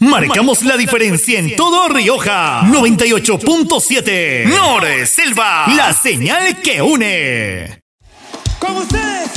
Marcamos la diferencia en todo Rioja. 98.7. Nor Selva, la señal que une. Con ustedes.